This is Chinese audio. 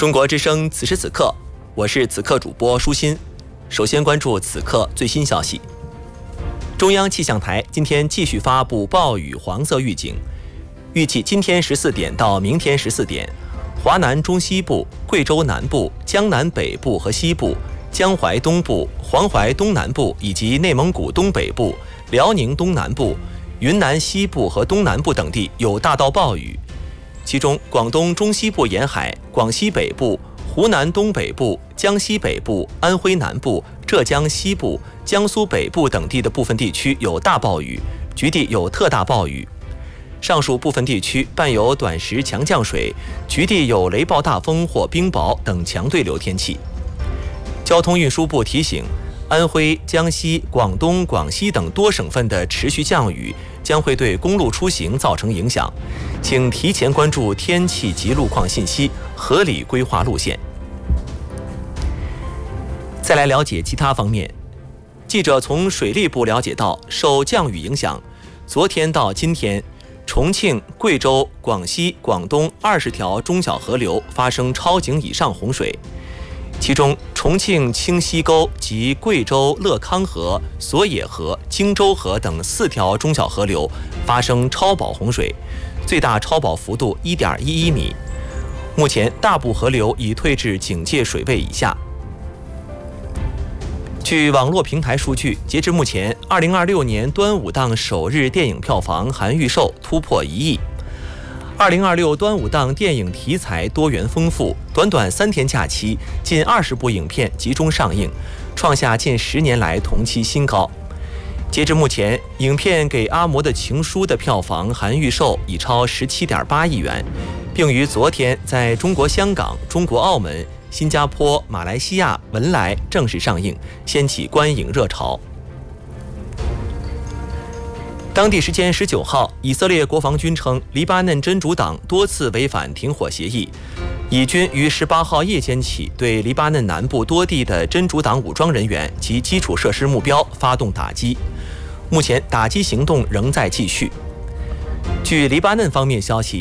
中国之声此时此刻，我是此刻主播舒心。首先关注此刻最新消息。中央气象台今天继续发布暴雨黄色预警，预计今天14点到明天14点，华南中西部、贵州南部、江南北部和西部、江淮东部、黄淮东南部以及内蒙古东北部、辽宁东南部、云南西部和东南部等地有大到暴雨。其中，广东中西部沿海、广西北部、湖南东北部、江西北部、安徽南部、浙江西部、江苏北部等地的部分地区有大暴雨，局地有特大暴雨。上述部分地区伴有短时强降水，局地有雷暴大风或冰雹等强对流天气。交通运输部提醒，安徽、江西、广东、广西等多省份的持续降雨将会对公路出行造成影响，请提前关注天气及路况信息，合理规划路线。再来了解其他方面，记者从水利部了解到，受降雨影响，昨天到今天，重庆、贵州、广西、广东20条中小河流发生超警以上洪水。其中，重庆清溪沟及贵州乐康河、索野河、荆州河等4条中小河流发生超保洪水，最大超保幅度1.11米。目前，大部河流已退至警戒水位以下。据网络平台数据，截至目前，2026年端午档首日电影票房含预售突破1亿。2026端午档电影题材多元丰富，短短3天假期，近20部影片集中上映，创下近10年来同期新高。截至目前，影片《给阿嬷的情书》的票房含预售已超17.8亿元，并于昨天在中国香港、中国澳门、新加坡、马来西亚、文莱正式上映，掀起观影热潮。当地时间19号，以色列国防军称，黎巴嫩真主党多次违反停火协议，以军于18号夜间起对黎巴嫩南部多地的真主党武装人员及基础设施目标发动打击。目前打击行动仍在继续。据黎巴嫩方面消息，